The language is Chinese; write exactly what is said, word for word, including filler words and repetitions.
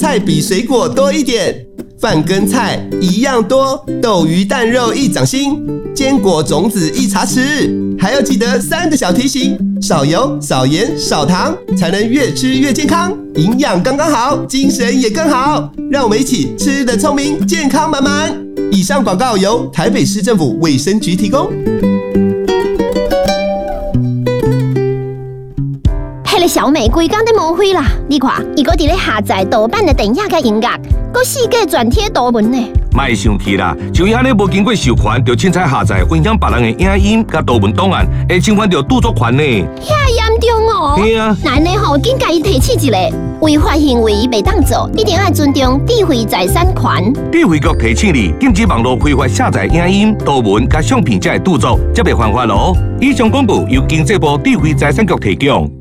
菜比水果多一点，饭跟菜一样多，豆鱼蛋肉一掌心，坚果种子一茶匙。还要记得三个小提醒：少油、少盐、少糖，才能越吃越健康，营养刚刚好，精神也更好。让我们一起吃得聪明，健康满满。以上广告由台北市政府卫生局提供。 迄个小美规工在无灰啦！你看，伊搁伫咧下载盗版的电影甲音乐，搁四界转贴图文呢。 莫生气啦，像伊安尼无经过授权，就凊彩下载分享别人的影音甲图文档案，会侵犯到著作权呢。 遐严重哦！ 对啊， 那呢吼，紧甲伊提起一个违法行为袂当做，一定要尊重智慧财产权。 智慧局提醒你，禁止网络非法下载影音、图文甲相片才会著作，则袂犯法咯。以上广播由经济部智慧财产局提供。